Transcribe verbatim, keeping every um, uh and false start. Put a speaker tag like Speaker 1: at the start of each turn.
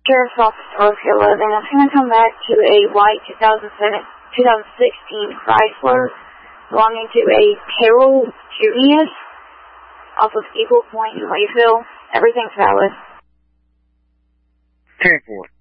Speaker 1: Sheriff's Office, North eleven. I'm going to come back to a white two thousand sixteen Chrysler belonging to a Carol Junius off of Eagle Point in Layville. Everything's valid.
Speaker 2: ten four.